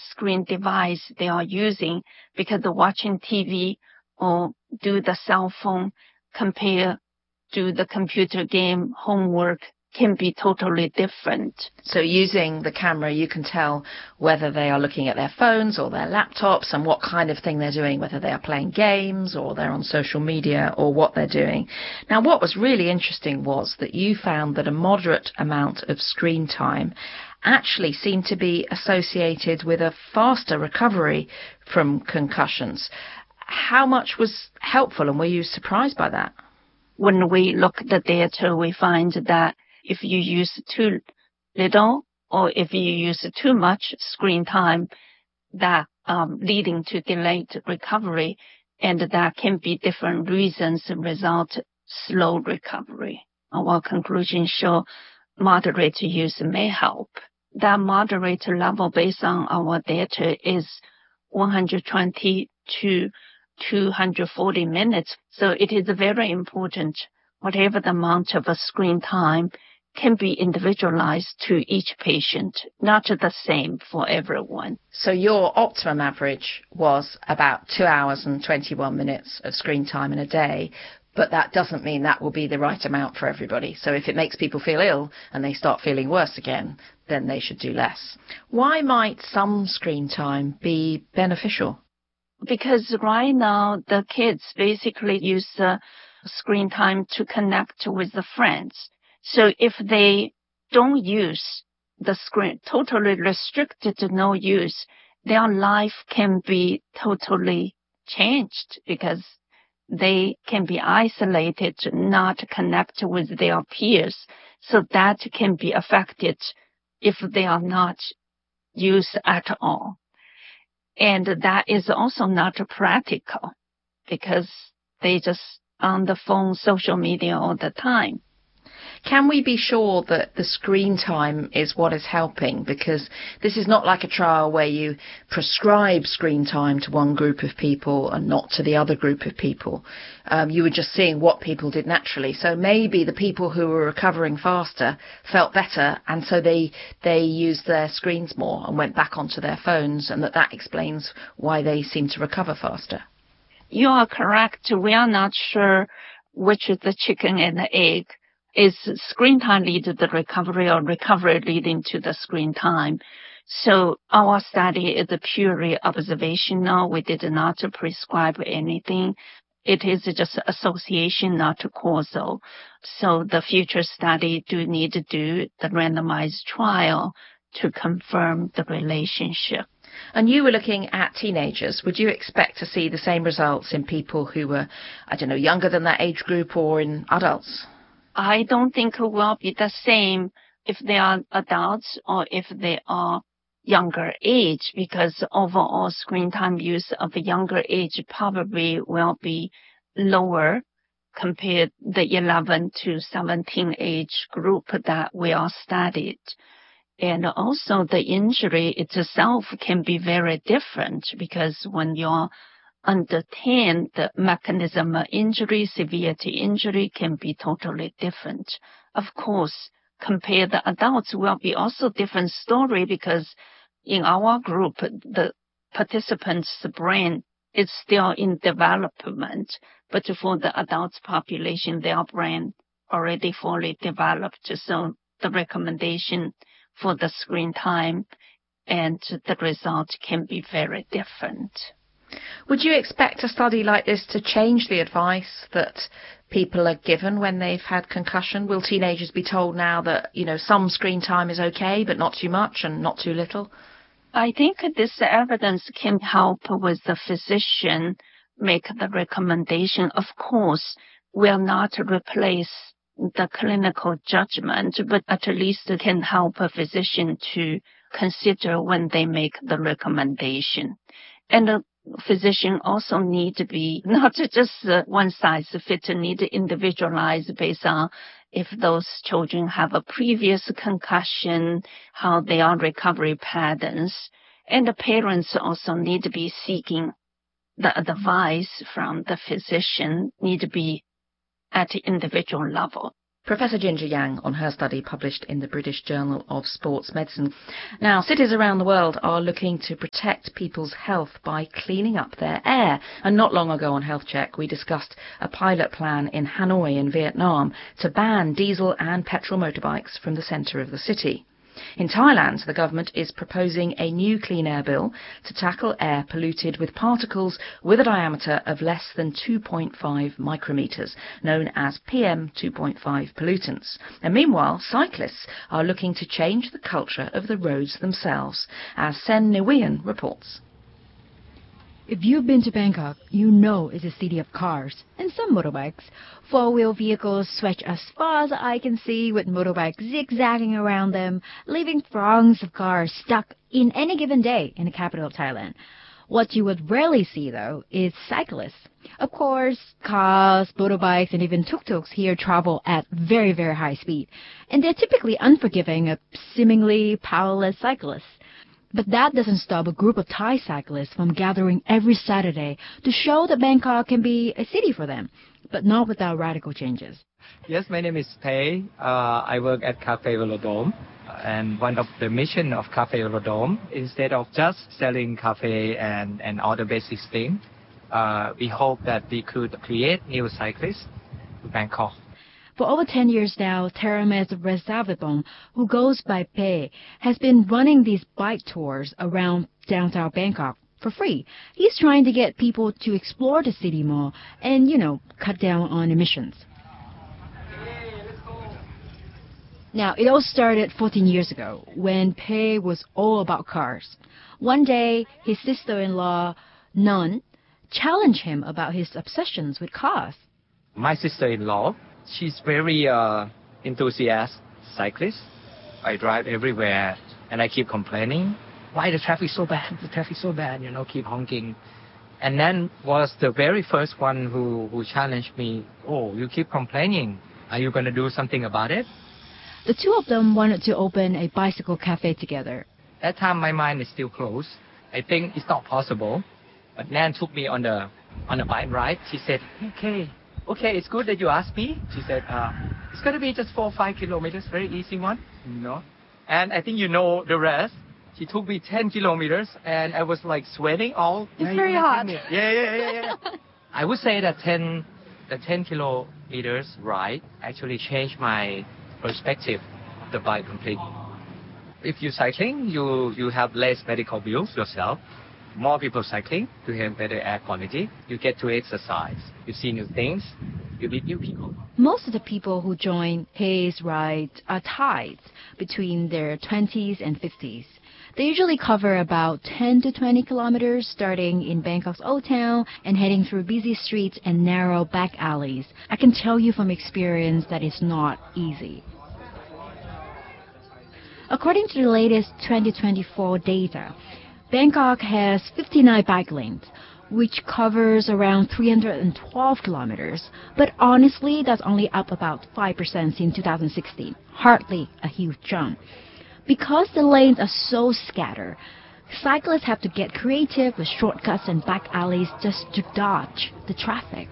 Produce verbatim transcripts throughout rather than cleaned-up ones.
screen device they are using, because watching T V or do the cell phone compare to the computer game homework can be totally different. So using the camera, you can tell whether they are looking at their phones or their laptops and what kind of thing they're doing, whether they are playing games or they're on social media or what they're doing. Now, what was really interesting was that you found that a moderate amount of screen time actually seemed to be associated with a faster recovery from concussions. How much was helpful, and were you surprised by that? When we look at the data, we find that if you use too little or if you use too much screen time, that um, leading to delayed recovery, and that can be different reasons result slow recovery. Our conclusions show moderate use may help. That moderate level based on our data is one hundred twenty to two hundred forty minutes. So it is very important, whatever the amount of a screen time can be individualized to each patient, not the same for everyone. So your optimum average was about two hours and twenty-one minutes of screen time in a day, but that doesn't mean that will be the right amount for everybody. So if it makes people feel ill and they start feeling worse again, then they should do less. Why might some screen time be beneficial? Because right now the kids basically use uh, screen time to connect with the friends. So if they don't use the screen, totally restricted to no use, their life can be totally changed because they can be isolated, not connect with their peers. So that can be affected if they are not used at all. And that is also not practical because they just on the phone, social media all the time. Can we be sure that the screen time is what is helping? Because this is not like a trial where you prescribe screen time to one group of people and not to the other group of people. Um, you were just seeing what people did naturally. So maybe the people who were recovering faster felt better, and so they they used their screens more and went back onto their phones, and that that explains why they seem to recover faster. You are correct. We are not sure which is the chicken and the egg. Is screen time lead to the recovery or recovery leading to the screen time? So our study is purely observational. We did not prescribe anything. It is just association, not causal. So the future study do need to do the randomized trial to confirm the relationship. And you were looking at teenagers. Would you expect to see the same results in people who were, I don't know, younger than that age group or in adults? I don't think it will be the same if they are adults or if they are younger age, because overall screen time use of a younger age probably will be lower compared the eleven to seventeen age group that we are studied. And also the injury itself can be very different because when you're under ten, the mechanism of injury, severity injury can be totally different. Of course, compare the adults will be also different story because in our group, the participants' brain is still in development. But for the adults population, their brain already fully developed. So the recommendation for the screen time and the result can be very different. Would you expect a study like this to change the advice that people are given when they've had concussion? Will teenagers be told now that, you know, some screen time is okay, but not too much and not too little? I think this evidence can help with the physician make the recommendation. Of course, will not replace the clinical judgment, but at least it can help a physician to consider when they make the recommendation. And the physician also need to be not just uh, one size fit, need to individualize based on if those children have a previous concussion, how their recovery patterns. And the parents also need to be seeking the advice from the physician, need to be at the individual level. Professor Ginger Yang on her study published in the British Journal of Sports Medicine. Now, cities around the world are looking to protect people's health by cleaning up their air. And not long ago on Health Check, we discussed a pilot plan in Hanoi in Vietnam to ban diesel and petrol motorbikes from the centre of the city. In Thailand, the government is proposing a new clean air bill to tackle air polluted with particles with a diameter of less than two point five micrometers, known as P M two point five pollutants. And meanwhile, cyclists are looking to change the culture of the roads themselves, as Sen Nguyen reports. If you've been to Bangkok, you know it's a city of cars and some motorbikes. Four-wheel vehicles stretch as far as the eye can see, with motorbikes zigzagging around them, leaving throngs of cars stuck in any given day in the capital of Thailand. What you would rarely see, though, is cyclists. Of course, cars, motorbikes, and even tuk-tuks here travel at very, very high speed, and they're typically unforgiving of seemingly powerless cyclists. But that doesn't stop a group of Thai cyclists from gathering every Saturday to show that Bangkok can be a city for them, but not without radical changes. Yes, my name is Pei. Uh, I work at Cafe Velodrome. And one of the mission of Cafe Velodrome, instead of just selling cafe and, and all the basic things, uh, we hope that we could create new cyclists to Bangkok. For over ten years now, Terames Resavipong, who goes by Pei, has been running these bike tours around downtown Bangkok for free. He's trying to get people to explore the city more and, you know, cut down on emissions. Now, it all started fourteen years ago when Pei was all about cars. One day, his sister-in-law, Nun, challenged him about his obsessions with cars. My sister-in-law, she's very uh, enthusiastic cyclist. I drive everywhere and I keep complaining, why the traffic so bad, the traffic so bad, you know, keep honking. And then was the very first one who, who challenged me, oh, you keep complaining, are you going to do something about it? The two of them wanted to open a bicycle cafe together. That time my mind is still closed. I think it's not possible. But Nan took me on the on a bike ride. She said, okay, okay, it's good that you asked me. She said, uh, it's going to be just four or five kilometers, very easy one, you know. And I think you know the rest. She took me ten kilometers and I was like sweating all. It's yeah, very hot. Yeah, yeah, yeah, yeah. yeah. I would say that ten, the ten kilometers ride actually changed my perspective of the bike completely. If you're cycling, you, you have less medical bills yourself. More people cycling to have better air quality. You get to exercise. You see new things. You meet new people. Most of the people who join Pei's ride are Thais between their twenties and fifties. They usually cover about ten to twenty kilometers, starting in Bangkok's Old Town and heading through busy streets and narrow back alleys. I can tell you from experience that it's not easy. According to the latest twenty twenty-four data, Bangkok has fifty-nine bike lanes, which covers around three hundred twelve kilometers. But honestly, that's only up about five percent since two thousand sixteen. Hardly a huge jump. Because the lanes are so scattered, cyclists have to get creative with shortcuts and back alleys just to dodge the traffic.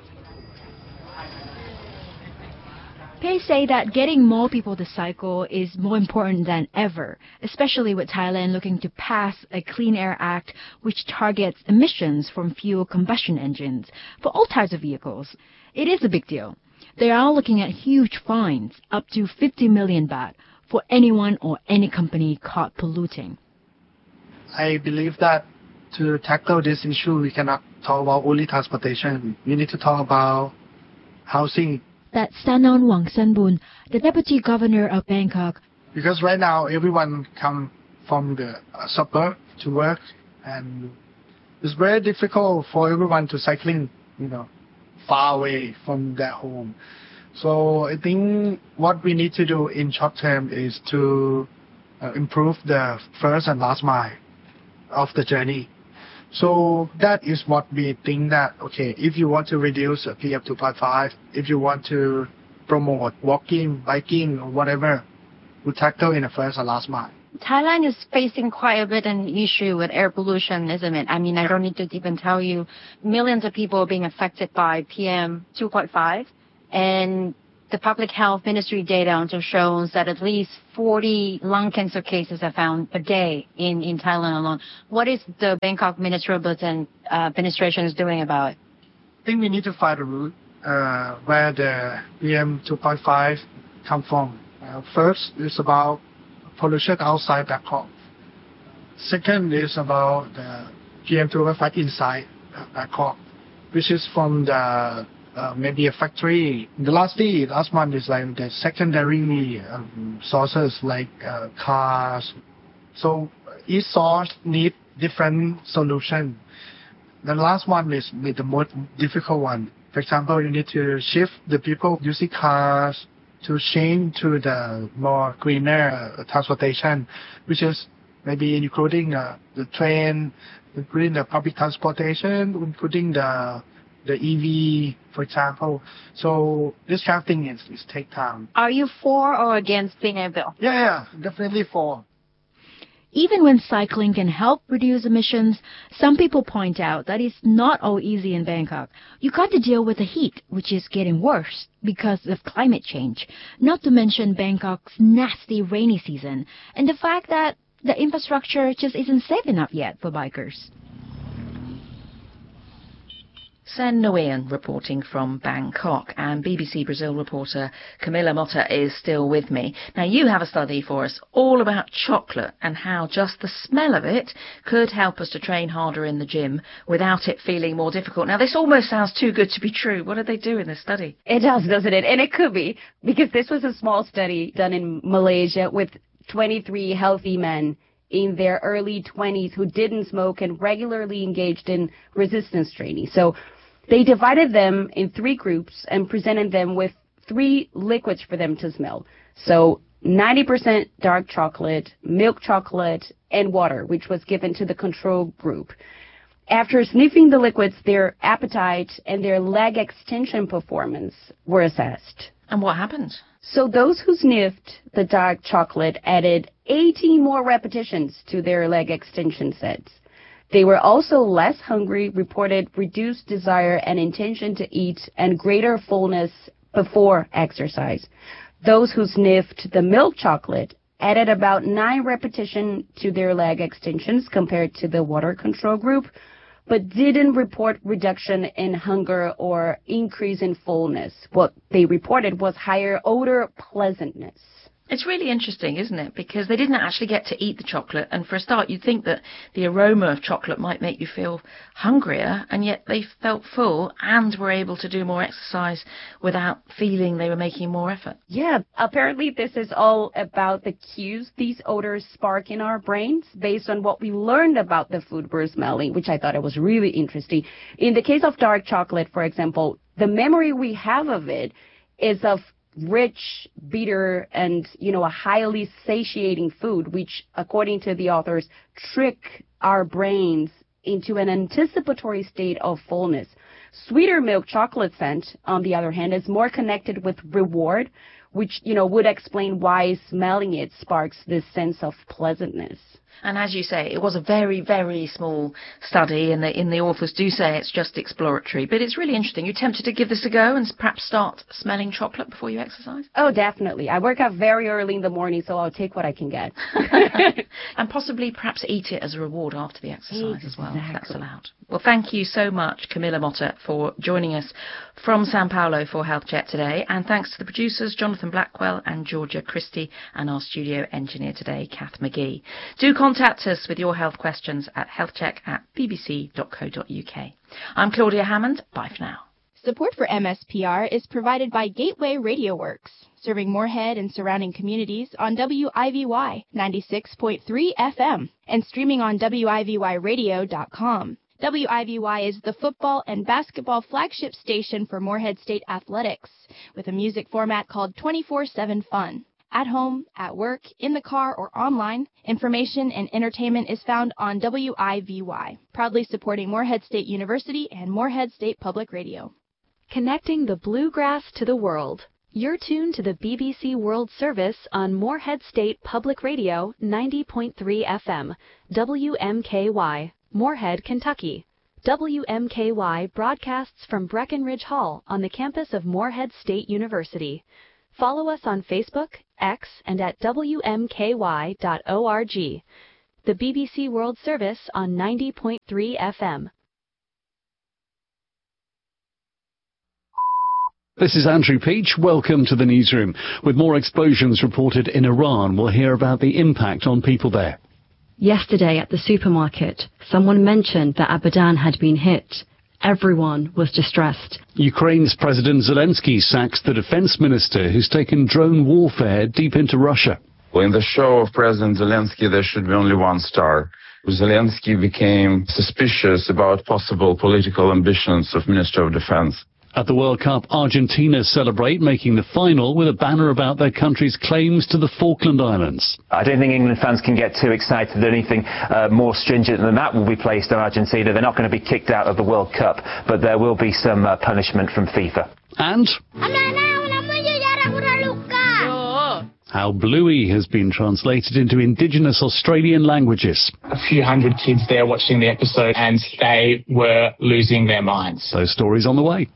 Pei say that getting more people to cycle is more important than ever, especially with Thailand looking to pass a Clean Air Act which targets emissions from fuel combustion engines for all types of vehicles. It is a big deal. They are looking at huge fines, up to fifty million baht, for anyone or any company caught polluting. I believe that to tackle this issue, we cannot talk about only transportation. We need to talk about housing. That's Sanon Wangsanbun, the Deputy Governor of Bangkok. Because right now, everyone come from the suburb to work, and it's very difficult for everyone to cycling, you know, far away from their home. So I think what we need to do in short term is to uh, improve the first and last mile of the journey. So that is what we think that, okay, if you want to reduce P M two point five, if you want to promote walking, biking, or whatever, we tackle in the first and last mile. Thailand is facing quite a bit an issue with air pollution, isn't it? I mean, I don't need to even tell you, millions of people are being affected by P M two point five, and the public health ministry data also shows that at least forty lung cancer cases are found a day in, in Thailand alone. What is the Bangkok Metropolitan uh, Administration is doing about it? I think we need to find a route uh, where the P M two point five come from. Uh, first is about pollution outside Bangkok. Second is about the P M two point five inside Bangkok, which is from the uh, maybe a factory. The lastly, last one is like the secondary um, sources like uh, cars. So each source need different solution. The last one is the most difficult one. For example, you need to shift the people using cars to change to the more greener uh, transportation, which is maybe including uh, the train, including the public transportation, including the the E V, for example. So this kind of thing is, is take time. Are you for or against Clean Air Bill? Yeah, yeah, definitely for. Even when cycling can help reduce emissions, some people point out that it's not all easy in Bangkok. You got to deal with the heat, which is getting worse because of climate change, not to mention Bangkok's nasty rainy season, and the fact that the infrastructure just isn't safe enough yet for bikers. Sen Nguyen reporting from Bangkok, and B B C Brazil reporter Camilla Motta is still with me. Now, you have a study for us all about chocolate and how just the smell of it could help us to train harder in the gym without it feeling more difficult. Now, this almost sounds too good to be true. What did they do in this study? It does, doesn't it? And it could be, because this was a small study done in Malaysia with twenty-three healthy men in their early twenties who didn't smoke and regularly engaged in resistance training. So they divided them in three groups and presented them with three liquids for them to smell. So ninety percent dark chocolate, milk chocolate, and water, which was given to the control group. After sniffing the liquids, their appetite and their leg extension performance were assessed. And what happened? So those who sniffed the dark chocolate added eighteen more repetitions to their leg extension sets. They were also less hungry, reported reduced desire and intention to eat, and greater fullness before exercise. Those who sniffed the milk chocolate added about nine repetitions to their leg extensions compared to the water control group, but didn't report reduction in hunger or increase in fullness. What they reported was higher odor pleasantness. It's really interesting, isn't it? Because they didn't actually get to eat the chocolate. And for a start, you'd think that the aroma of chocolate might make you feel hungrier, and yet they felt full and were able to do more exercise without feeling they were making more effort. Yeah, apparently this is all about the cues these odors spark in our brains based on what we learned about the food we're smelling, which I thought it was really interesting. In the case of dark chocolate, for example, the memory we have of it is of rich, bitter, and, you know, a highly satiating food, which, according to the authors, trick our brains into an anticipatory state of fullness. Sweeter milk chocolate scent, on the other hand, is more connected with reward, which, you know, would explain why smelling it sparks this sense of pleasantness. And as you say, it was a very, very small study, and the, in the authors do say it's just exploratory. But it's really interesting. You're tempted to give this a go and perhaps start smelling chocolate before you exercise? Oh, definitely. I work out very early in the morning, so I'll take what I can get. And possibly perhaps eat it as a reward after the exercise exactly. as well, if that's allowed. Well, thank you so much, Camilla Motta, for joining us from Sao Paulo for Health Check today. And thanks to the producers, Jonathan Blackwell and Georgia Christie, and our studio engineer today, Kath McGee. Do contact us with your health questions at healthcheck at bbc dot co dot uk. I'm Claudia Hammond. Bye for now. Support for M S P R is provided by Gateway Radio Works, serving Moorhead and surrounding communities on W I V Y ninety-six point three F M and streaming on W I V Y radio dot com. W I V Y is the football and basketball flagship station for Moorhead State Athletics, with a music format called twenty-four seven Fun. At home, at work, in the car, or online, information and entertainment is found on W I V Y, proudly supporting Moorhead State University and Moorhead State Public Radio. Connecting the bluegrass to the world. You're tuned to the B B C World Service on Moorhead State Public Radio ninety point three F M, W M K Y, Moorhead, Kentucky. W M K Y broadcasts from Breckenridge Hall on the campus of Morehead State University. Follow us on Facebook, X, and at W M K Y dot org. The B B C World Service on ninety point three F M. This is Andrew Peach. Welcome to the newsroom. With more explosions reported in Iran, we'll hear about the impact on people there. Yesterday at the supermarket, someone mentioned that Abadan had been hit. Everyone was distressed. Ukraine's President Zelensky sacks the defense minister who's taken drone warfare deep into Russia. In the show of President Zelensky, there should be only one star. Zelensky became suspicious about possible political ambitions of Minister of Defense. At the World Cup, Argentina celebrate making the final with a banner about their country's claims to the Falkland Islands. I don't think England fans can get too excited that anything uh, more stringent than that will be placed on Argentina. They're not going to be kicked out of the World Cup, but there will be some uh, punishment from FIFA. And how Bluey has been translated into indigenous Australian languages. A few hundred kids there watching the episode, and they were losing their minds. Those stories on the way.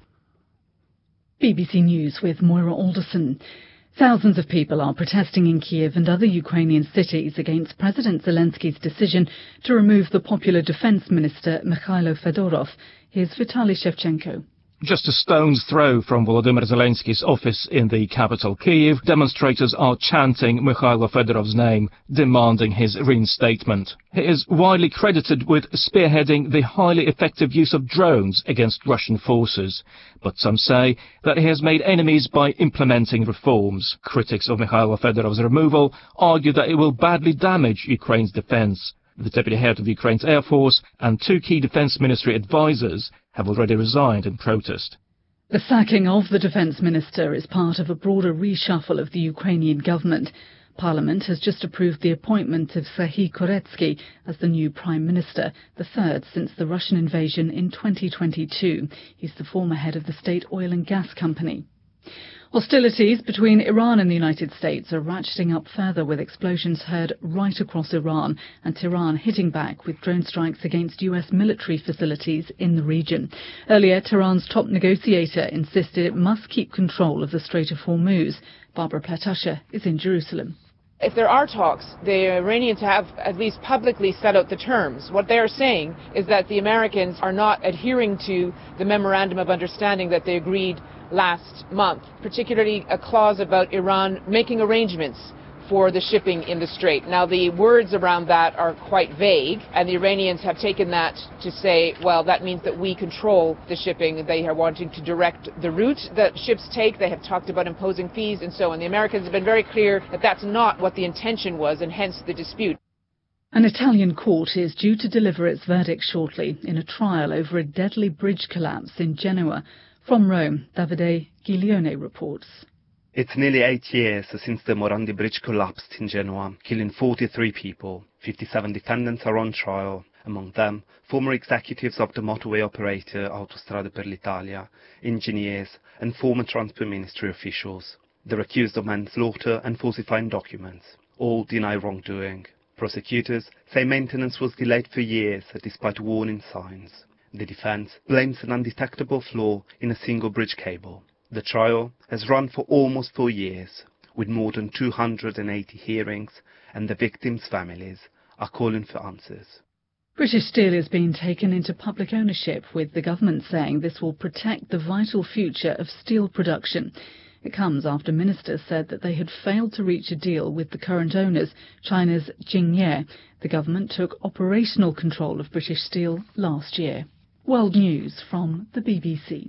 B B C News with Moira Alderson. Thousands of people are protesting in Kiev and other Ukrainian cities against President Zelensky's decision to remove the popular defense minister Mikhailo Fedorov. Here's Vitaly Shevchenko. Just a stone's throw from Volodymyr Zelensky's office in the capital, Kyiv, demonstrators are chanting Mikhailo Fedorov's name, demanding his reinstatement. He is widely credited with spearheading the highly effective use of drones against Russian forces. But some say that he has made enemies by implementing reforms. Critics of Mikhailo Fedorov's removal argue that it will badly damage Ukraine's defense. The deputy head of Ukraine's Air Force and two key defense ministry advisors have already resigned in protest. The sacking of the defense minister is part of a broader reshuffle of the Ukrainian government. Parliament has just approved the appointment of Serhiy Koretsky as the new prime minister, the third since the Russian invasion in twenty twenty-two. He's the former head of the state oil and gas company. Hostilities between Iran and the United States are ratcheting up further, with explosions heard right across Iran and Tehran hitting back with drone strikes against U S military facilities in the region. Earlier, Tehran's top negotiator insisted it must keep control of the Strait of Hormuz. Barbara Platasha is in Jerusalem. If there are talks, the Iranians have at least publicly set out the terms. What they are saying is that the Americans are not adhering to the memorandum of understanding that they agreed last month, particularly a clause about Iran making arrangements for the shipping in the Strait. Now, the words around that are quite vague, and the Iranians have taken that to say, well, that means that we control the shipping. They are wanting to direct the route that ships take. They have talked about imposing fees and so on. The Americans have been very clear that that's not what the intention was, and hence the dispute. An Italian court is due to deliver its verdict shortly in a trial over a deadly bridge collapse in Genoa. From Rome, Davide Giglione reports. It's nearly eight years since the Morandi Bridge collapsed in Genoa, killing forty-three people. fifty-seven defendants are on trial, among them former executives of the motorway operator Autostrade per l'Italia, engineers and former Transport Ministry officials. They're accused of manslaughter and falsifying documents. All deny wrongdoing. Prosecutors say maintenance was delayed for years despite warning signs. The defense blames an undetectable flaw in a single bridge cable. The trial has run for almost four years, with more than two hundred eighty hearings, and the victims' families are calling for answers. British Steel is being taken into public ownership, with the government saying this will protect the vital future of steel production. It comes after ministers said that they had failed to reach a deal with the current owners, China's Jingye. The government took operational control of British Steel last year. World News from the B B C.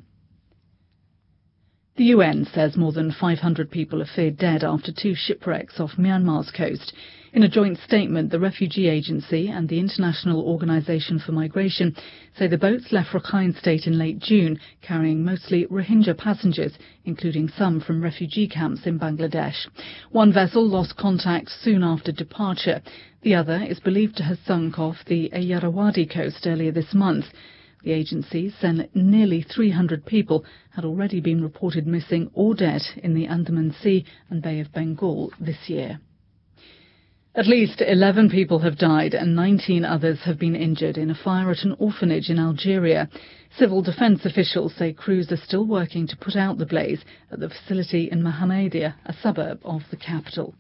The U N says more than five hundred people are feared dead after two shipwrecks off Myanmar's coast. In a joint statement, the Refugee Agency and the International Organization for Migration say the boats left Rakhine State in late June, carrying mostly Rohingya passengers, including some from refugee camps in Bangladesh. One vessel lost contact soon after departure. The other is believed to have sunk off the Ayarawadi coast earlier this month. The agency said nearly three hundred people had already been reported missing or dead in the Andaman Sea and Bay of Bengal this year. At least eleven people have died and nineteen others have been injured in a fire at an orphanage in Algeria. Civil defence officials say crews are still working to put out the blaze at the facility in Mohammedia, a suburb of the capital.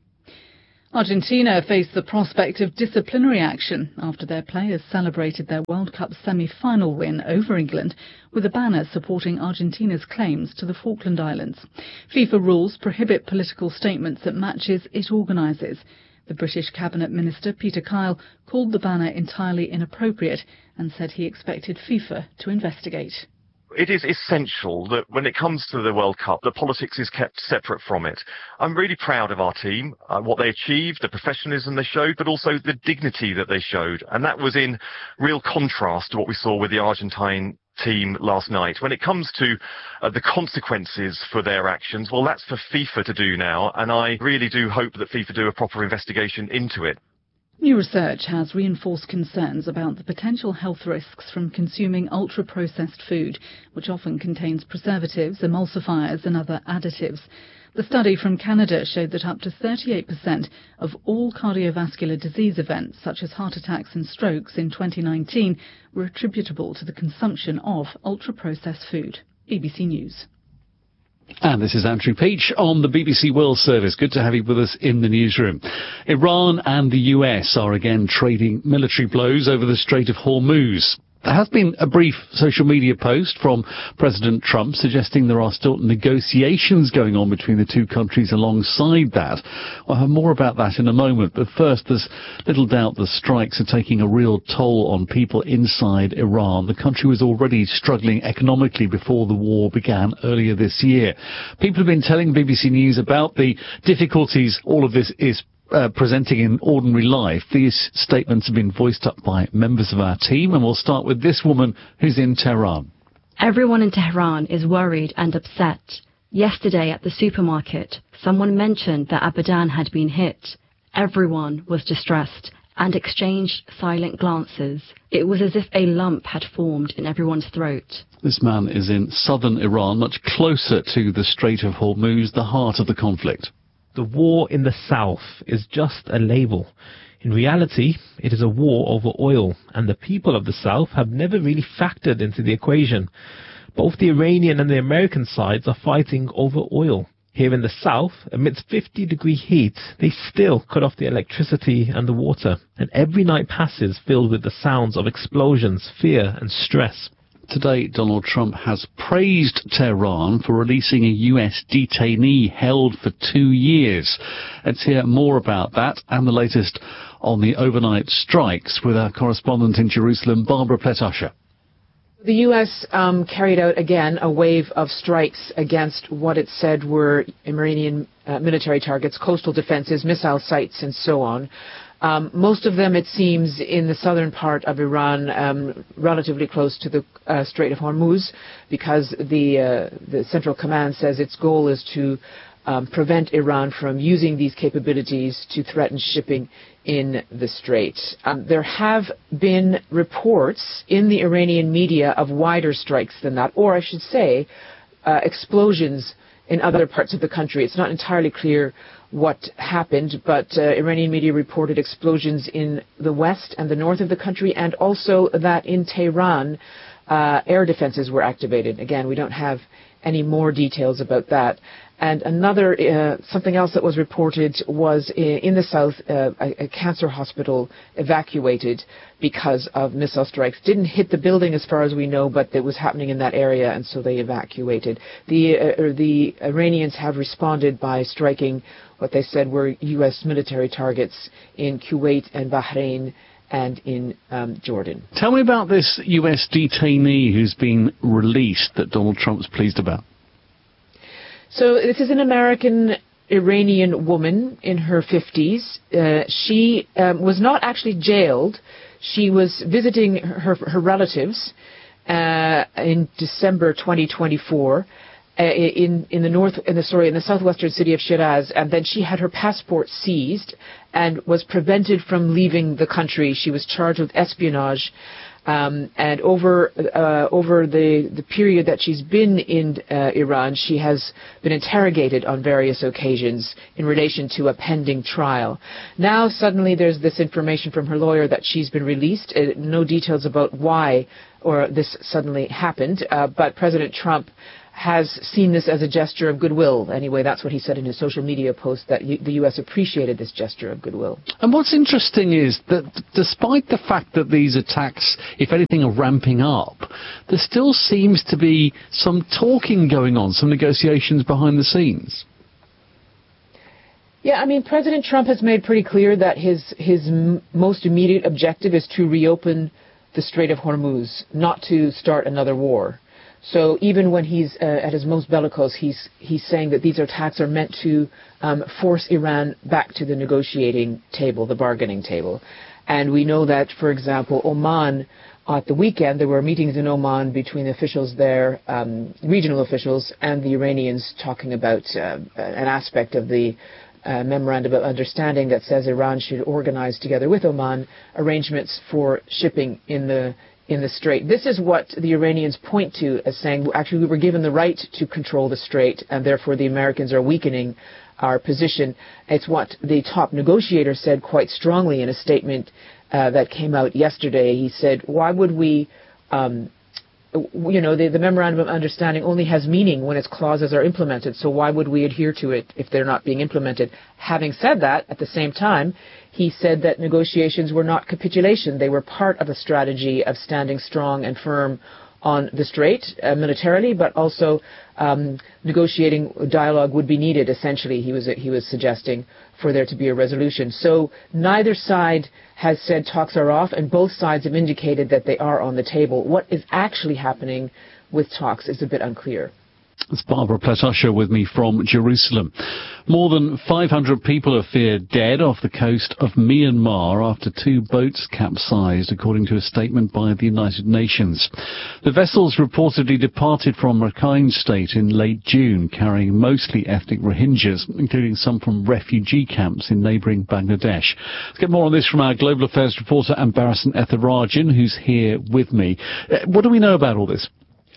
Argentina faced the prospect of disciplinary action after their players celebrated their World Cup semi-final win over England with a banner supporting Argentina's claims to the Falkland Islands. FIFA rules prohibit political statements at matches it organises. The British Cabinet Minister Peter Kyle called the banner entirely inappropriate and said he expected FIFA to investigate. It is essential that when it comes to the World Cup, the politics is kept separate from it. I'm really proud of our team, uh, what they achieved, the professionalism they showed, but also the dignity that they showed. And that was in real contrast to what we saw with the Argentine team last night. When it comes to uh, the consequences for their actions, well, that's for FIFA to do now. And I really do hope that FIFA do a proper investigation into it. New research has reinforced concerns about the potential health risks from consuming ultra-processed food, which often contains preservatives, emulsifiers and other additives. The study from Canada showed that up to thirty-eight percent of all cardiovascular disease events, such as heart attacks and strokes in twenty nineteen, were attributable to the consumption of ultra-processed food. B B C News. And this is Andrew Peach on the B B C World Service. Good to have you with us in the newsroom. Iran and the U S are again trading military blows over the Strait of Hormuz. There has been a brief social media post from President Trump suggesting there are still negotiations going on between the two countries alongside that. I'll have more about that in a moment, but first there's little doubt the strikes are taking a real toll on people inside Iran. The country was already struggling economically before the war began earlier this year. People have been telling B B C News about the difficulties all of this is Uh, presenting in ordinary life. These statements have been voiced up by members of our team, and we'll start with this woman who's in Tehran. Everyone in Tehran is worried and upset. Yesterday at the supermarket, someone mentioned that Abadan had been hit. Everyone was distressed and exchanged silent glances. It was as if a lump had formed in everyone's throat. This man is in southern Iran, much closer to the Strait of Hormuz, the heart of the conflict. The war in the south is just a label. In reality, it is a war over oil, and the people of the south have never really factored into the equation. Both the Iranian and the American sides are fighting over oil. Here in the south, amidst fifty degree heat, they still cut off the electricity and the water, and every night passes filled with the sounds of explosions, fear and stress. Today, Donald Trump has praised Tehran for releasing a U S detainee held for two years. Let's hear more about that and the latest on the overnight strikes with our correspondent in Jerusalem, Barbara Pletusher. The U S um, carried out again a wave of strikes against what it said were Iranian uh, military targets, coastal defenses, missile sites and so on. Um, most of them, it seems, in the southern part of Iran, um, relatively close to the uh, Strait of Hormuz, because the, uh, the Central Command says its goal is to um, prevent Iran from using these capabilities to threaten shipping in the strait. Um, there have been reports in the Iranian media of wider strikes than that, or I should say, uh, explosions in other parts of the country. It's not entirely clear what happened, but uh, Iranian media reported explosions in the west and the north of the country, and also that in Tehran, uh, air defenses were activated. Again, we don't have any more details about that. And another, uh, something else that was reported was in, in the south, uh, a, a cancer hospital evacuated because of missile strikes. Didn't hit the building as far as we know, but it was happening in that area, and so they evacuated. The, uh, the Iranians have responded by striking what they said were U S military targets in Kuwait and Bahrain and in um, Jordan. Tell me about this U S detainee who's been released that Donald Trump's pleased about. So this is an American Iranian woman in her fifties. Uh, she um, was not actually jailed. She was visiting her, her relatives uh, in December twenty twenty-four. uh, in in the north in the sorry in the southwestern city of Shiraz, and then she had her passport seized and was prevented from leaving the country. She was charged with espionage. Um, and over uh, over the, the period that she's been in uh, Iran, she has been interrogated on various occasions in relation to a pending trial. Now, suddenly, there's this information from her lawyer that she's been released. Uh, no details about why or this suddenly happened, uh, but President Trump has seen this as a gesture of goodwill. Anyway, that's what he said in his social media post, that U- the U S appreciated this gesture of goodwill. And what's interesting is that despite the fact that these attacks, if anything, are ramping up, there still seems to be some talking going on, some negotiations behind the scenes. Yeah, I mean, President Trump has made pretty clear that his, his m- most immediate objective is to reopen the Strait of Hormuz, not to start another war. So even when he's uh, at his most bellicose, he's he's saying that these attacks are meant to um, force Iran back to the negotiating table, the bargaining table. And we know that, for example, Oman, at the weekend, there were meetings in Oman between the officials there, um, regional officials, and the Iranians talking about uh, an aspect of the uh, memorandum of understanding that says Iran should organize together with Oman arrangements for shipping in the in the strait. This is what the Iranians point to as saying, actually, we were given the right to control the strait, and therefore the Americans are weakening our position. It's what the top negotiator said quite strongly in a statement uh, that came out yesterday. He said, why would we, um, you know, the, the memorandum of understanding only has meaning when its clauses are implemented, so why would we adhere to it if they're not being implemented? Having said that, at the same time, he said that negotiations were not capitulation. They were part of a strategy of standing strong and firm on the strait uh, militarily, but also um, negotiating dialogue would be needed, essentially, he was he was suggesting, for there to be a resolution. So neither side has said talks are off, and both sides have indicated that they are on the table. What is actually happening with talks is a bit unclear. It's Barbara Platasha with me from Jerusalem. More than five hundred people are feared dead off the coast of Myanmar after two boats capsized, according to a statement by the United Nations. The vessels reportedly departed from Rakhine State in late June, carrying mostly ethnic Rohingyas, including some from refugee camps in neighbouring Bangladesh. Let's get more on this from our Global Affairs reporter, Ambarasan Ethirajan, who's here with me. Uh, what do we know about all this?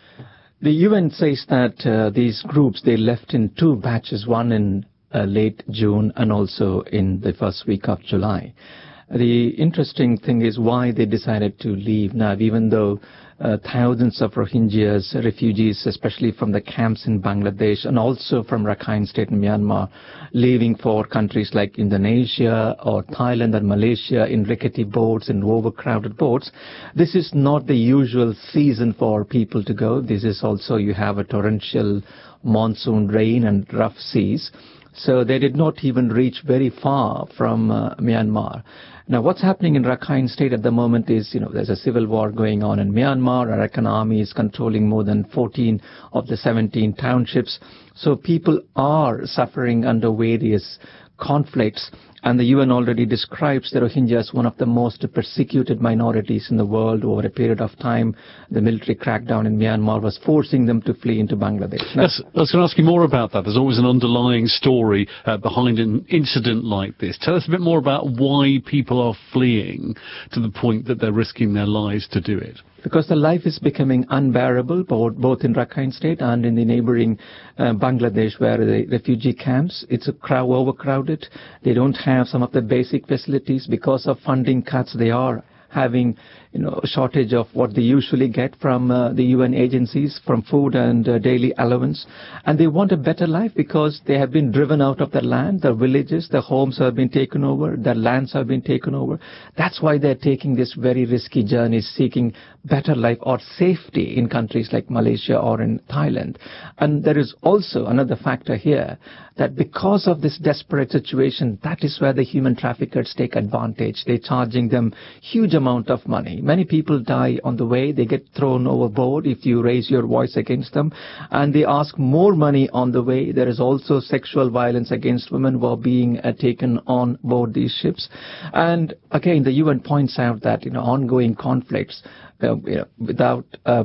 The U N says that uh, these groups, they left in two batches, one in uh, late June and also in the first week of July. The interesting thing is why they decided to leave now, even though uh, thousands of Rohingyas, refugees, especially from the camps in Bangladesh and also from Rakhine State in Myanmar, leaving for countries like Indonesia or Thailand or Malaysia in rickety boats and overcrowded boats. This is not the usual season for people to go. This is also, you have a torrential monsoon rain and rough seas. So they did not even reach very far from uh, Myanmar. Now, what's happening in Rakhine State at the moment is, you know, there's a civil war going on in Myanmar. Arakan Army is controlling more than fourteen of the seventeen townships. So people are suffering under various conflicts. And the U N already describes the Rohingya as one of the most persecuted minorities in the world. Over a period of time, the military crackdown in Myanmar was forcing them to flee into Bangladesh. Now, yes, I was going to ask you more about that. There's always an underlying story uh, behind an incident like this. Tell us a bit more about why people are fleeing to the point that they're risking their lives to do it. Because the life is becoming unbearable, both, both in Rakhine State and in the neighboring uh, Bangladesh, where the refugee camps, it's a crowd overcrowded. They don't have some of the basic facilities. Because of funding cuts, they are having, you know, a shortage of what they usually get from uh, the U N agencies, from food and uh, daily allowance. And they want a better life because they have been driven out of their land, their villages, their homes have been taken over, their lands have been taken over. That's why they're taking this very risky journey, seeking better life or safety in countries like Malaysia or in Thailand. And there is also another factor here, that because of this desperate situation, that is where the human traffickers take advantage. They're charging them huge amount of money. Many people die on the way. They get thrown overboard if you raise your voice against them. And they ask more money on the way. There is also sexual violence against women who are being uh, taken on board these ships. And again, the U N points out that, you know, ongoing conflicts, uh, you know, without uh,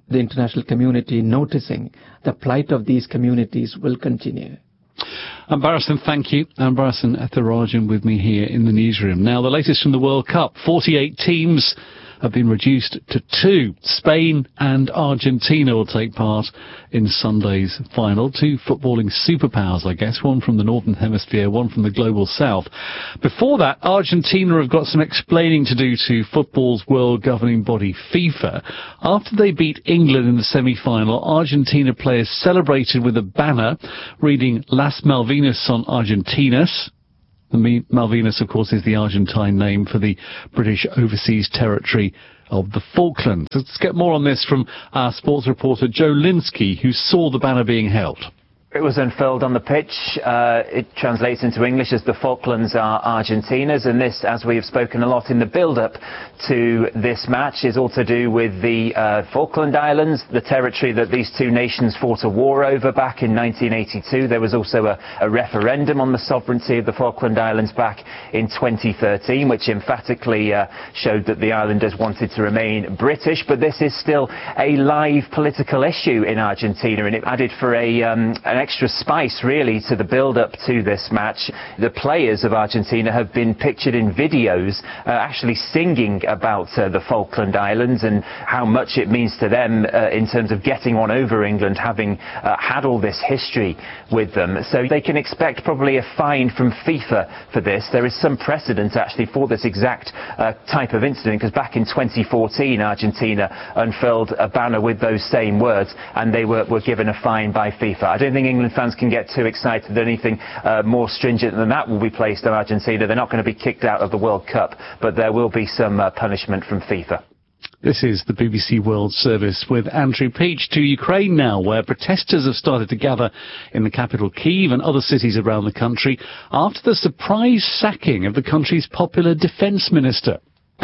the international community noticing the plight of these communities will continue. Ambarasan, thank you. Ambarasan Ethirajan with me here in the newsroom. Now, the latest from the World Cup. forty-eight teams have been reduced to two. Spain and Argentina will take part in Sunday's final. Two footballing superpowers, I guess. One from the Northern Hemisphere, one from the global South. Before that, Argentina have got some explaining to do to football's world governing body, FIFA. After they beat England in the semi-final, Argentina players celebrated with a banner reading Las Malvinas son Argentinas. The Malvinas, of course, is the Argentine name for the British overseas territory of the Falklands. Let's get more on this from our sports reporter Joe Linsky, who saw the banner being held. It was unfurled on the pitch. Uh, it translates into English as the Falklands are Argentina's, and this, as we have spoken a lot in the build-up to this match, is all to do with the uh, Falkland Islands, the territory that these two nations fought a war over back in nineteen eighty-two. There was also a, a referendum on the sovereignty of the Falkland Islands back in twenty thirteen, which emphatically uh, showed that the islanders wanted to remain British, but this is still a live political issue in Argentina, and it added for a um, an extra spice really to the build-up to this match. The players of Argentina have been pictured in videos uh, actually singing about uh, the Falkland Islands and how much it means to them uh, in terms of getting on over England, having uh, had all this history with them. So they can expect probably a fine from FIFA for this. There is some precedent actually for this exact uh, type of incident, because back in twenty fourteen Argentina unfurled a banner with those same words and they were, were given a fine by FIFA. I don't think England fans can get too excited that anything uh, more stringent than that will be placed on Argentina. They're not going to be kicked out of the World Cup, but there will be some uh, punishment from FIFA. This is the B B C World Service with Andrew Peach. To Ukraine now, where protesters have started to gather in the capital Kyiv and other cities around the country after the surprise sacking of the country's popular defence minister.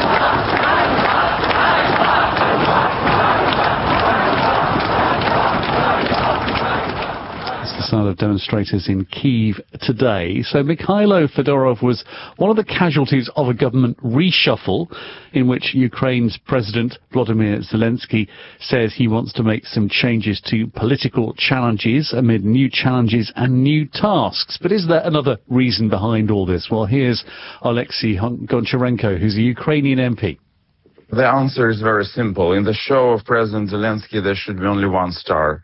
Sound of demonstrators in Kyiv today. So Mikhailo Fedorov was one of the casualties of a government reshuffle in which Ukraine's President Volodymyr Zelensky says he wants to make some changes to political challenges amid new challenges and new tasks. But is there another reason behind all this? Well, here's Oleksiy Goncharenko, who's a Ukrainian M P. The answer is very simple. In the show of President Zelensky, there should be only one star.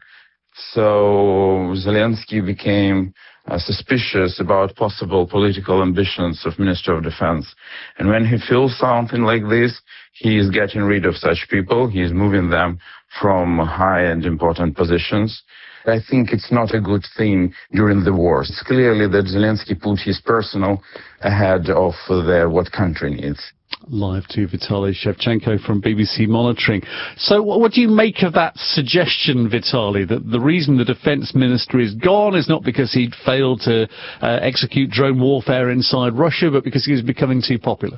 So Zelensky became uh, suspicious about possible political ambitions of Minister of Defense. And when he feels something like this, he is getting rid of such people. He is moving them from high and important positions. I think it's not a good thing during the war. It's clearly that Zelensky put his personal ahead of the, what country needs. Live to Vitaly Shevchenko from B B C Monitoring. So what do you make of that suggestion, Vitaly, that the reason the defence minister is gone is not because he'd failed to uh, execute drone warfare inside Russia, but because he was becoming too popular?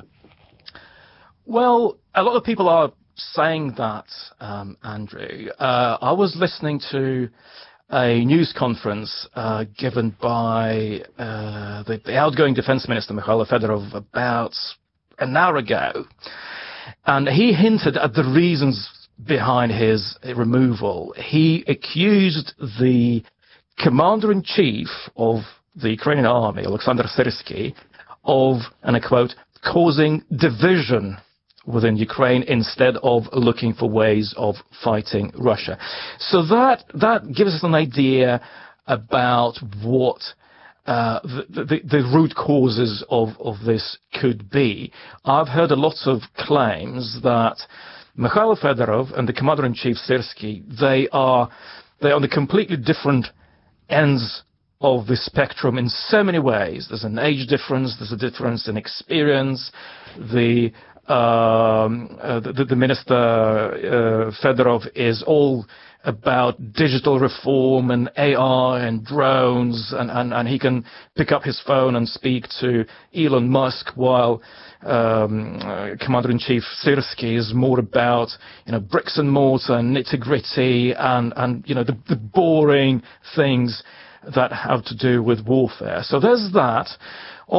Well, a lot of people are saying that, um, Andrew. Uh, I was listening to a news conference uh, given by uh, the, the outgoing defence minister, Mikhailo Fedorov, about an hour ago, and he hinted at the reasons behind his removal. He accused the commander-in-chief of the Ukrainian army, Alexander Syrsky, of, and I quote, causing division within Ukraine instead of looking for ways of fighting Russia. So that that gives us an idea about what Uh, the, the, the root causes of, of this could be. I've heard a lot of claims that Mikhailo Fedorov and the Commander-in-Chief Syrsky, they are they're on the completely different ends of the spectrum in so many ways. There's an age difference, there's a difference in experience. The um, uh, the, the Minister uh, Fedorov is all about digital reform and A I and drones, and, and, and he can pick up his phone and speak to Elon Musk, while um, uh, Commander-in-Chief Syrsky is more about, you know, bricks and mortar, nitty-gritty, and, and you know, the, the boring things that have to do with warfare. So there's that.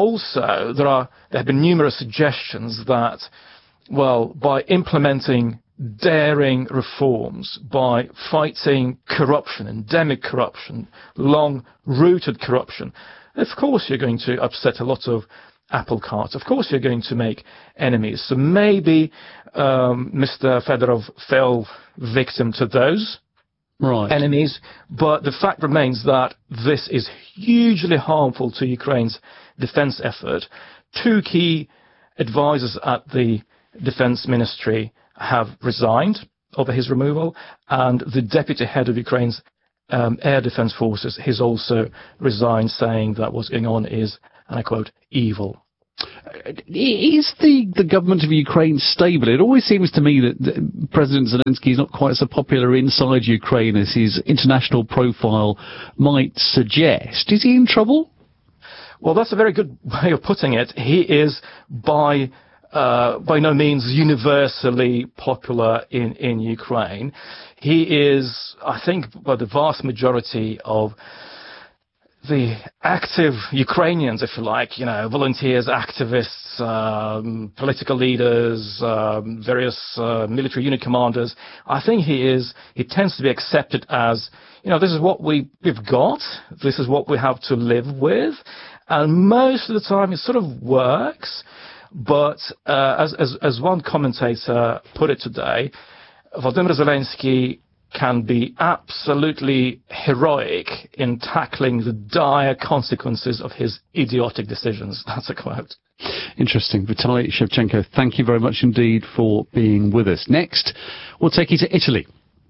Also, there are there have been numerous suggestions that, well, by implementing daring reforms, by fighting corruption, endemic corruption, long-rooted corruption, of course you're going to upset a lot of apple carts. Of course you're going to make enemies. So maybe um, Mister Fedorov fell victim to those right. enemies, but the fact remains that this is hugely harmful to Ukraine's defense effort. Two key advisors at the defense ministry have resigned over his removal, and the deputy head of Ukraine's um, air defense forces has also resigned, saying that what's going on is, and I quote, evil. Is the, the government of Ukraine stable? It always seems to me that, that President Zelensky is not quite so popular inside Ukraine as his international profile might suggest. Is he in trouble? Well, that's a very good way of putting it. He is by uh, by no means universally popular in, in Ukraine. He is, I think, by the vast majority of the active Ukrainians, if you like, you know, volunteers, activists, um, political leaders, um, various uh, military unit commanders, I think he is, he tends to be accepted as, you know, this is what we, we've got, this is what we have to live with, and most of the time it sort of works, but uh, as, as, as one commentator put it today, Volodymyr Zelensky can be absolutely heroic in tackling the dire consequences of his idiotic decisions. That's a quote. Interesting. Vitaly Shevchenko, thank you very much indeed for being with us. Next, we'll take you to Italy.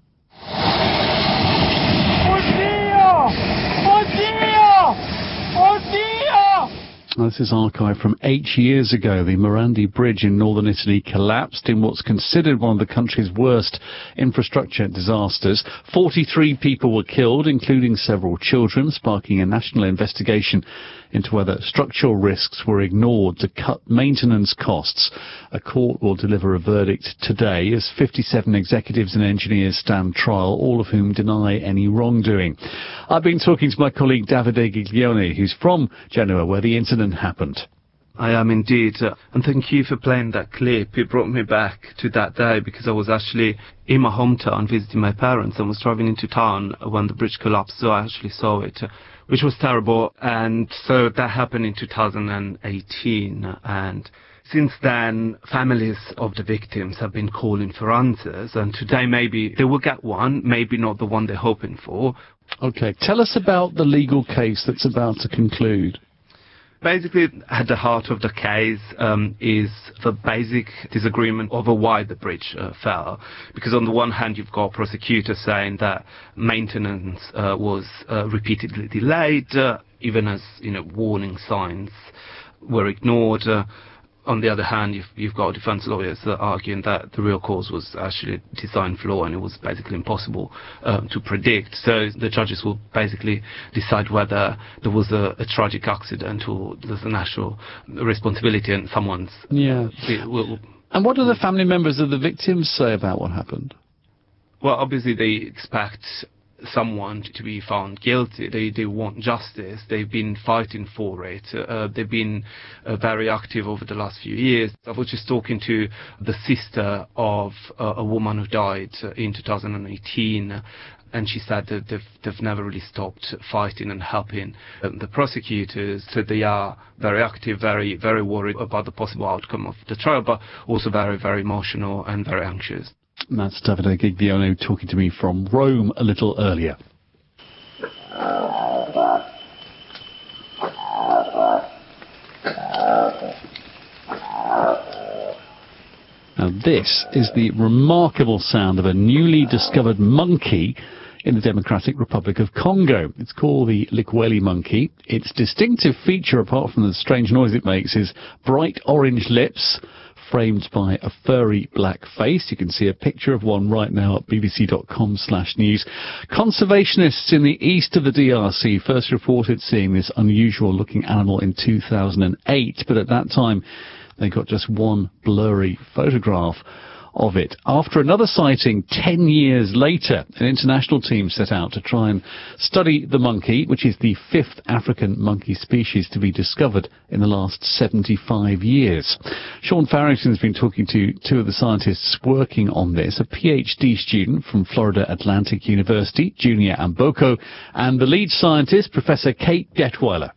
This is archive from eight years ago. The Morandi Bridge in northern Italy collapsed in what's considered one of the country's worst infrastructure disasters. forty-three people were killed, including several children, sparking a national investigation into whether structural risks were ignored to cut maintenance costs. A court will deliver a verdict today as fifty-seven executives and engineers stand trial, all of whom deny any wrongdoing. I've been talking to my colleague Davide Giglione, who's from Genoa, where the incident happened. I am indeed, uh, and thank you for playing that clip. It brought me back to that day because I was actually in my hometown visiting my parents and was driving into town when the bridge collapsed, so I actually saw it, uh, which was terrible. And so that happened in two thousand eighteen, and since then, families of the victims have been calling for answers, and today maybe they will get one, maybe not the one they're hoping for. Okay, tell us about the legal case that's about to conclude. Basically, at the heart of the case um, is the basic disagreement over why the bridge uh, fell. Because on the one hand, you've got prosecutors saying that maintenance uh, was uh, repeatedly delayed, uh, even as, you know, warning signs were ignored. Uh, on the other hand, you've, you've got defense lawyers uh, arguing that the real cause was actually a design flaw and it was basically impossible uh, to predict. So the judges will basically decide whether there was a, a tragic accident or there's a national responsibility and someone's... Yeah. It, will, and what do the family members of the victims say about what happened? Well, obviously they expect someone to be found guilty. They they want justice. They've been fighting for it. Uh, they've been uh, very active over the last few years. I was just talking to the sister of uh, a woman who died in two thousand eighteen, and she said that they've, they've never really stopped fighting and helping um, the prosecutors. So they are very active, very, very worried about the possible outcome of the trial, but also very, very emotional and very anxious. And that's Davide Giglione talking to me from Rome a little earlier. Now this is the remarkable sound of a newly discovered monkey in the Democratic Republic of Congo. It's called the Likweli monkey. Its distinctive feature, apart from the strange noise it makes, is bright orange lips, framed by a furry black face. You can see a picture of one right now at bbc.com slash news. Conservationists in the east of the D R C first reported seeing this unusual looking animal in two thousand eight, but at that time they got just one blurry photograph of it. After another sighting ten years later, an international team set out to try and study the monkey, which is the fifth African monkey species to be discovered in the last seventy-five years. Sean Farrington has been talking to two of the scientists working on this, a PhD student from Florida Atlantic University, Junior Amboko, and the lead scientist, Professor Kate Detweiler.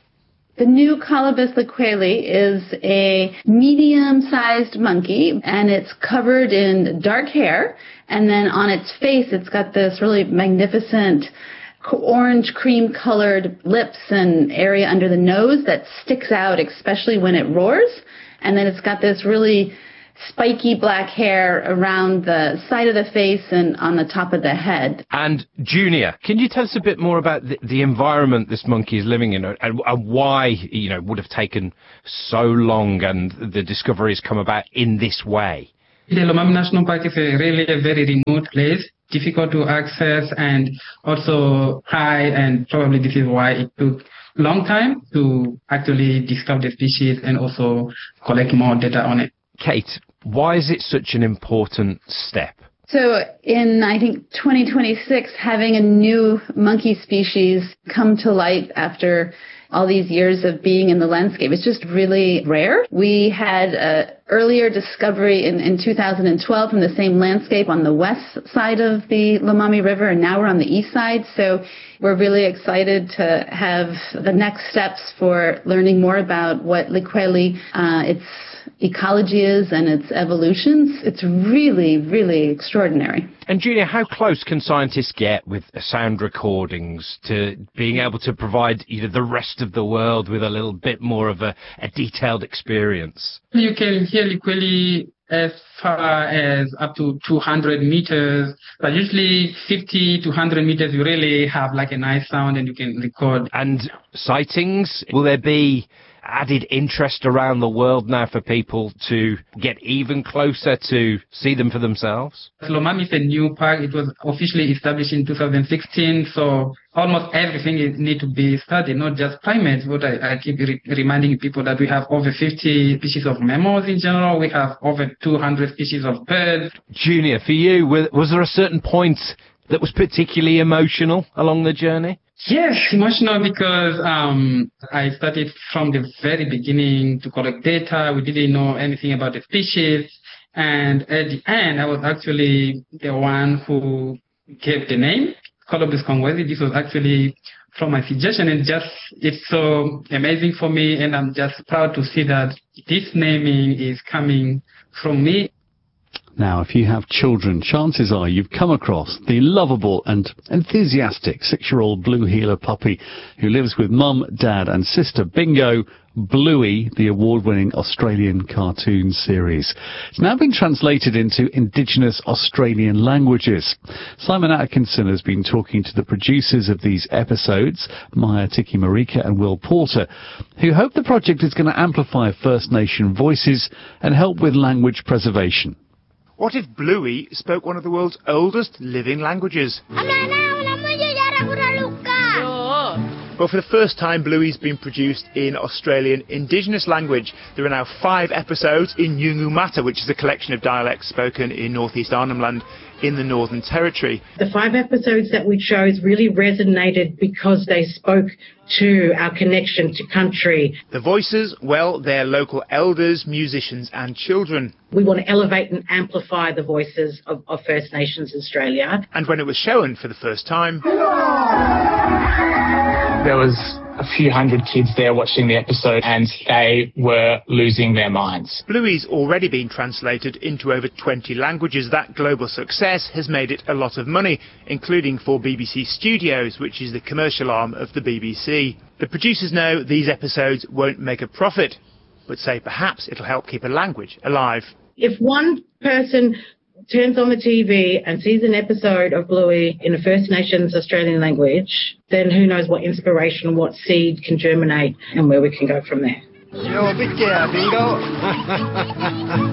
The new Colobus liqueli is a medium-sized monkey, and it's covered in dark hair, and then on its face it's got this really magnificent orange cream-colored lips and area under the nose that sticks out, especially when it roars, and then it's got this really spiky black hair around the side of the face and on the top of the head. And Junior, can you tell us a bit more about the, the environment this monkey is living in, and, and why, you know, would have taken so long and the discoveries come about in this way? The Lomami National Park is a really a very remote place, difficult to access and also high, and probably this is why it took a long time to actually discover the species and also collect more data on it. Kate, why is it such an important step? So in, I think, twenty twenty-six, having a new monkey species come to light after all these years of being in the landscape, it's just really rare. We had an earlier discovery in, in two thousand twelve from the same landscape on the west side of the Lomami River, and now we're on the east side. So we're really excited to have the next steps for learning more about what liqueli, uh, its ecology is and its evolutions. It's really, really extraordinary. And Junior, how close can scientists get with sound recordings to being able to provide, you know, the rest of the world with a little bit more of a, a detailed experience? You can hear liqueli as far as up to two hundred meters, but usually fifty to one hundred meters you really have like a nice sound and you can record. And sightings, will there be added interest around the world now for people to get even closer to see them for themselves? Lomami is a new park. It was officially established in two thousand sixteen, so almost everything is need to be studied, not just primates. But I, I keep re- reminding people that we have over fifty species of mammals in general. We have over two hundred species of birds. Junior, for you, was there a certain point that was particularly emotional along the journey? Yes, emotional because um, I started from the very beginning to collect data. We didn't know anything about the species. And at the end, I was actually the one who gave the name, Colobus congwesi. This was actually from my suggestion, and just it's so amazing for me, and I'm just proud to see that this naming is coming from me. Now, if you have children, chances are you've come across the lovable and enthusiastic six-year-old blue heeler puppy who lives with mum, dad and sister Bingo, Bluey, the award-winning Australian cartoon series. It's now been translated into Indigenous Australian languages. Simon Atkinson has been talking to the producers of these episodes, Maya Tiki Marika and Will Porter, who hope the project is going to amplify First Nation voices and help with language preservation. What if Bluey spoke one of the world's oldest living languages? But for the first time, Bluey's been produced in Australian Indigenous language. There are now five episodes in Nyungu Mata, which is a collection of dialects spoken in northeast Arnhem Land in the Northern Territory. The five episodes that we chose really resonated because they spoke to our connection to country. The voices, well, they're local elders, musicians and children. We want to elevate and amplify the voices of, of First Nations Australia. And when it was shown for the first time, there was a few hundred kids there watching the episode, and they were losing their minds. Bluey's already been translated into over twenty languages. That global success has made it a lot of money, including for B B C Studios, which is the commercial arm of the B B C. The producers know these episodes won't make a profit, but say perhaps it'll help keep a language alive. If one person turns on the T V and sees an episode of Bluey in a First Nations Australian language, then who knows what inspiration, what seed can germinate and where we can go from there. Yo, big yeah, bingo.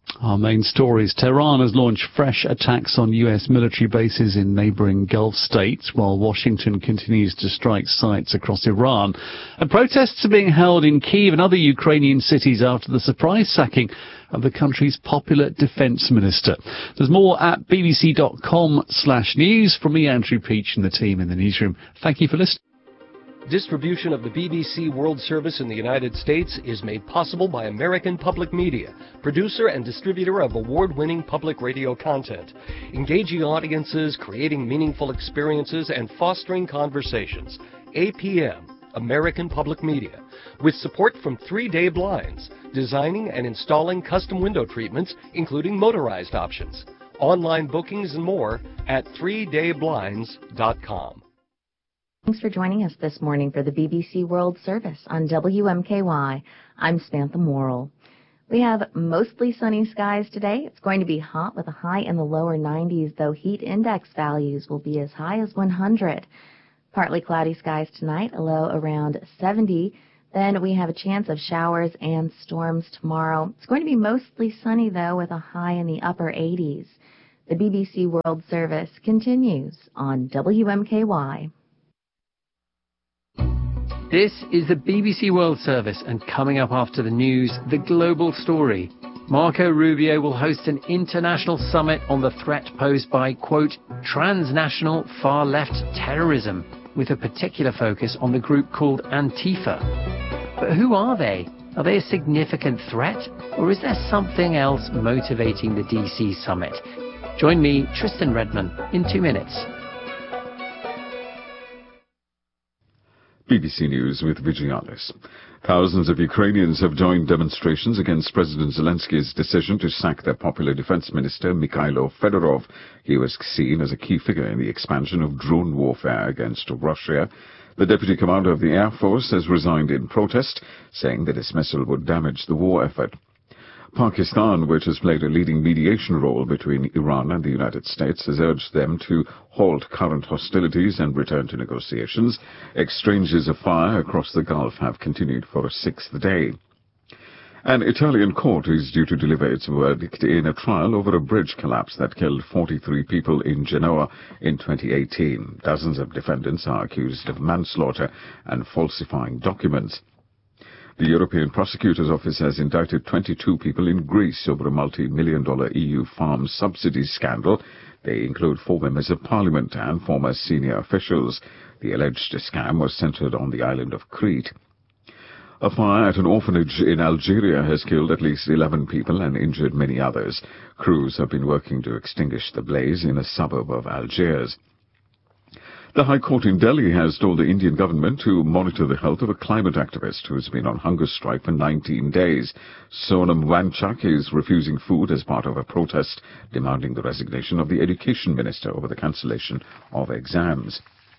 Our main stories. Tehran has launched fresh attacks on U S military bases in neighbouring Gulf states, while Washington continues to strike sites across Iran. And protests are being held in Kyiv and other Ukrainian cities after the surprise sacking of the country's popular defence minister. There's more at bbc.com slash news. From me, Andrew Peach, and the team in the newsroom. Thank you for listening. Distribution of the B B C World Service in the United States is made possible by American Public Media, producer and distributor of award-winning public radio content, engaging audiences, creating meaningful experiences, and fostering conversations. A P M, American Public Media, with support from three day Blinds, designing and installing custom window treatments, including motorized options. Online bookings and more at three day blinds dot com. Thanks for joining us this morning for the B B C World Service on W M K Y. I'm Samantha Morrill. We have mostly sunny skies today. It's going to be hot with a high in the lower nineties, though heat index values will be as high as one hundred. Partly cloudy skies tonight, a low around seventy. Then we have a chance of showers and storms tomorrow. It's going to be mostly sunny, though, with a high in the upper eighties. The B B C World Service continues on W M K Y. This is the B B C World Service, and coming up after the news, the global story. Marco Rubio will host an international summit on the threat posed by, quote, transnational far-left terrorism, with a particular focus on the group called Antifa. But who are they? Are they a significant threat, or is there something else motivating the D C summit? Join me, Tristan Redman, in two minutes. B B C News with Vigianis. Thousands of Ukrainians have joined demonstrations against President Zelensky's decision to sack their popular defense minister, Mikhailo Fedorov. He was seen as a key figure in the expansion of drone warfare against Russia. The deputy commander of the Air Force has resigned in protest, saying the dismissal would damage the war effort. Pakistan, which has played a leading mediation role between Iran and the United States, has urged them to halt current hostilities and return to negotiations. Exchanges of fire across the Gulf have continued for a sixth day. An Italian court is due to deliver its verdict in a trial over a bridge collapse that killed forty-three people in Genoa in twenty eighteen. Dozens of defendants are accused of manslaughter and falsifying documents. The European Prosecutor's Office has indicted twenty-two people in Greece over a multi-million dollar E U farm subsidies scandal. They include four members of parliament and former senior officials. The alleged scam was centered on the island of Crete. A fire at an orphanage in Algeria has killed at least eleven people and injured many others. Crews have been working to extinguish the blaze in a suburb of Algiers. The High Court in Delhi has told the Indian government to monitor the health of a climate activist who has been on hunger strike for nineteen days. Sonam Wanchak is refusing food as part of a protest demanding the resignation of the education minister over the cancellation of exams.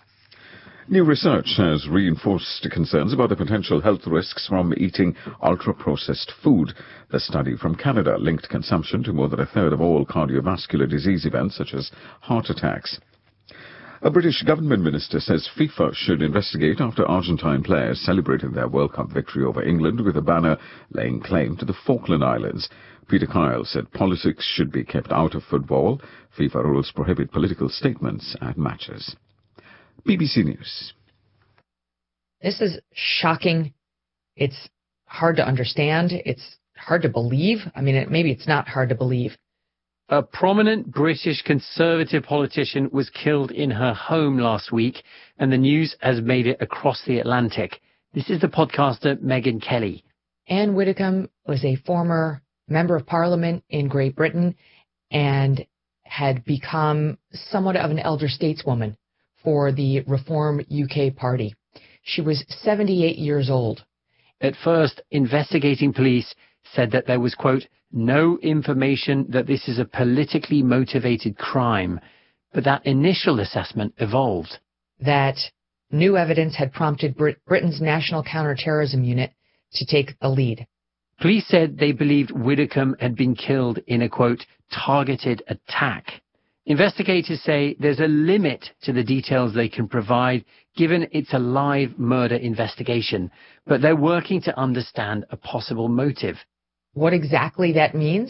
New research has reinforced concerns about the potential health risks from eating ultra-processed food. The study from Canada linked consumption to more than a third of all cardiovascular disease events, such as heart attacks. A British government minister says FIFA should investigate after Argentine players celebrated their World Cup victory over England with a banner laying claim to the Falkland Islands. Peter Kyle said politics should be kept out of football. FIFA rules prohibit political statements at matches. B B C News. This is shocking. It's hard to understand. It's hard to believe. I mean, it, maybe it's not hard to believe. A prominent British Conservative politician was killed in her home last week, and the news has made it across the Atlantic. This is the podcaster Megyn Kelly. Anne Widdecombe was a former member of Parliament in Great Britain and had become somewhat of an elder stateswoman for the Reform U K party. She was seventy-eight years old. At first, investigating police said that there was, quote, no information that this is a politically motivated crime, but that initial assessment evolved. That new evidence had prompted Brit- Britain's National Counterterrorism Unit to take the lead. Police said they believed Widdecombe had been killed in a, quote, targeted attack. Investigators say there's a limit to the details they can provide, given it's a live murder investigation, but they're working to understand a possible motive. What exactly that means,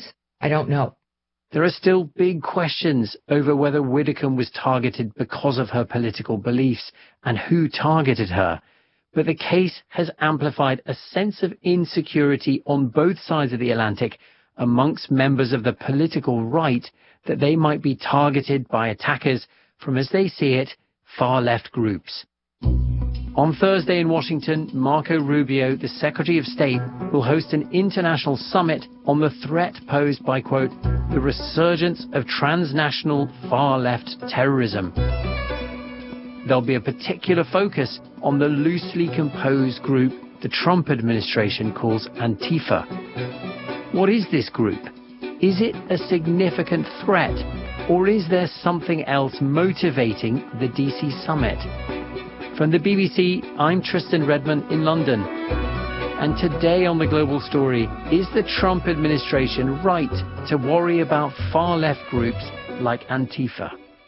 I don't know. There are still big questions over whether Widdecombe was targeted because of her political beliefs and who targeted her. But the case has amplified a sense of insecurity on both sides of the Atlantic amongst members of the political right that they might be targeted by attackers from, as they see it, far-left groups. On Thursday in Washington, Marco Rubio, the Secretary of State, will host an international summit on the threat posed by, quote, the resurgence of transnational far-left terrorism. There'll be a particular focus on the loosely composed group the Trump administration calls Antifa. What is this group? Is it a significant threat, or is there something else motivating the D C summit? From the B B C, I'm Tristan Redmond in London. And today on The Global Story, is the Trump administration right to worry about far-left groups like Antifa?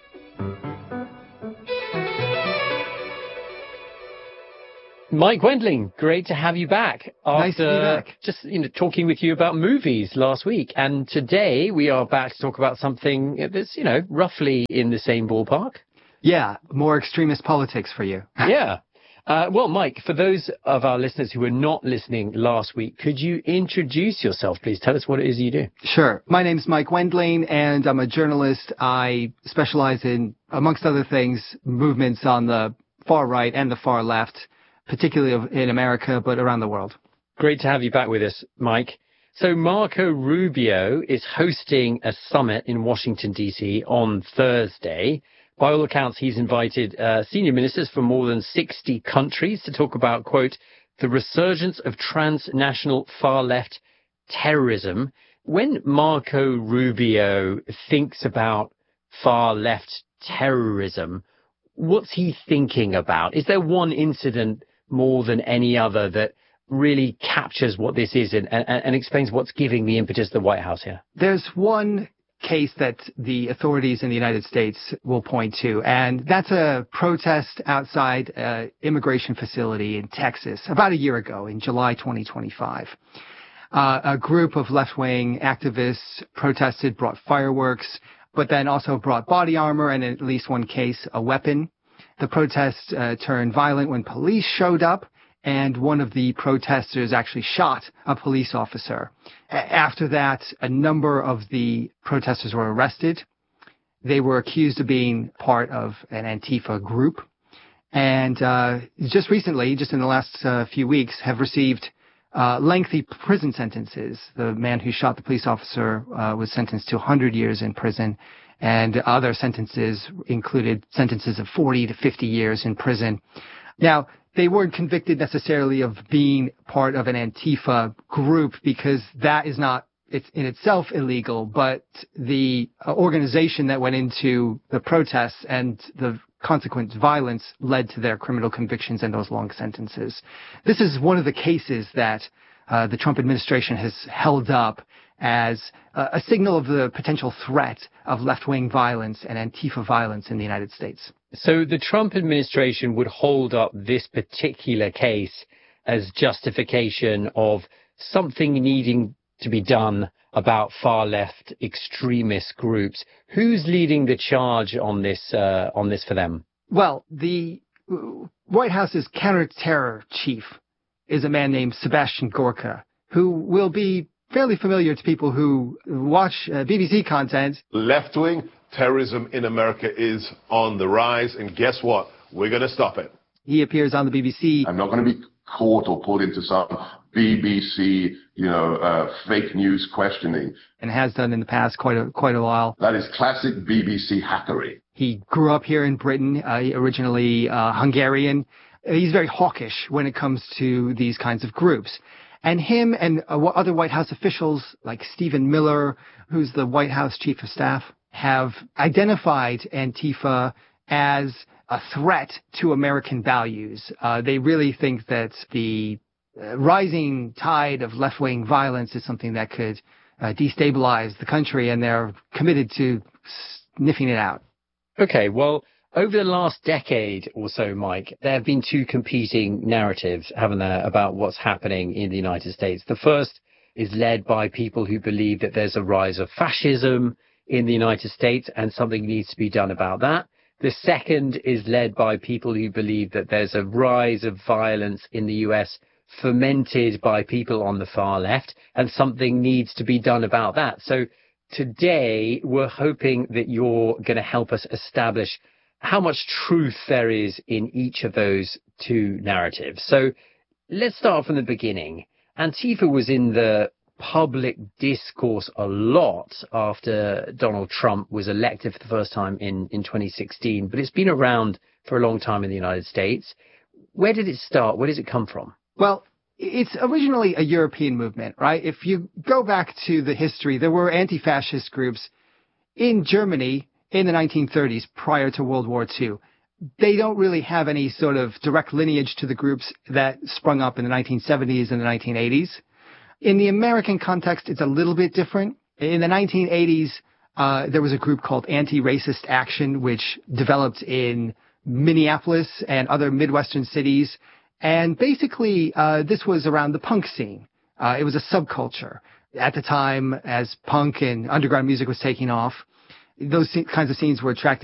Mike Wendling, great to have you back. After nice to be back. Just you know, talking with you about movies last week. And today we are back to talk about something that's, you know, roughly in the same ballpark. Yeah, more extremist politics for you. Yeah. Uh, well, Mike, for those of our listeners who were not listening last week, could you introduce yourself, please? Tell us what it is you do. Sure. My name's Mike Wendling, and I'm a journalist. I specialize in, amongst other things, movements on the far right and the far left, particularly in America, but around the world. Great to have you back with us, Mike. So Marco Rubio is hosting a summit in Washington, D C on Thursday. By all accounts, he's invited uh, senior ministers from more than sixty countries to talk about, quote, the resurgence of transnational far-left terrorism. When Marco Rubio thinks about far-left terrorism, what's he thinking about? Is there one incident more than any other that really captures what this is and, and, and explains what's giving the impetus to the White House here? There's one case that the authorities in the United States will point to, and that's a protest outside an immigration facility in Texas about a year ago in July twenty twenty-five. Uh, a group of left-wing activists protested, brought fireworks, but then also brought body armor and in at least one case, a weapon. The protest uh, turned violent when police showed up, and one of the protesters actually shot a police officer. After that, a number of the protesters were arrested. They were accused of being part of an Antifa group. And uh, just recently, just in the last uh, few weeks, have received uh, lengthy prison sentences. The man who shot the police officer uh, was sentenced to one hundred years in prison, and other sentences included sentences of forty to fifty years in prison. Now, they weren't convicted necessarily of being part of an Antifa group because that is not it's in itself illegal, but the organization that went into the protests and the consequent violence led to their criminal convictions and those long sentences. This is one of the cases that uh, the Trump administration has held up as uh, a signal of the potential threat of left-wing violence and Antifa violence in the United States. So the Trump administration would hold up this particular case as justification of something needing to be done about far-left extremist groups. Who's leading the charge on this uh, on this for them? Well, the White House's counter-terror chief is a man named Sebastian Gorka, who will be fairly familiar to people who watch uh, B B C content. Left-wing terrorism in America is on the rise, and guess what? We're going to stop it. He appears on the B B C. I'm not going to be caught or pulled into some B B C, you know, uh, fake news questioning. And has done in the past quite a quite a while. That is classic B B C hackery. He grew up here in Britain, uh, originally uh, Hungarian. He's very hawkish when it comes to these kinds of groups. And him and uh, other White House officials like Stephen Miller, who's the White House chief of staff, have identified Antifa as a threat to American values. Uh, they really think that the uh, rising tide of left-wing violence is something that could uh, destabilize the country, and they're committed to sniffing it out. Okay, well, over the last decade or so, Mike, there have been two competing narratives, haven't there, about what's happening in the United States. The first is led by people who believe that there's a rise of fascism in the United States and something needs to be done about that. The second is led by people who believe that there's a rise of violence in the U S fomented by people on the far left, and something needs to be done about that. So today, we're hoping that you're going to help us establish how much truth there is in each of those two narratives. So let's start from the beginning. Antifa was in the public discourse a lot after Donald Trump was elected for the first time in, in twenty sixteen, but it's been around for a long time in the United States. Where did it start? Where does it come from? Well, it's originally a European movement, right? If you go back to the history, there were anti-fascist groups in Germany in the nineteen thirties prior to World War Two. They don't really have any sort of direct lineage to the groups that sprung up in the nineteen seventies and the nineteen eighties. In the American context, it's a little bit different. In the nineteen eighties, uh, there was a group called Anti-Racist Action, which developed in Minneapolis and other Midwestern cities. And basically, uh, this was around the punk scene. Uh, it was a subculture. At the time, as punk and underground music was taking off, those kinds of scenes were attracting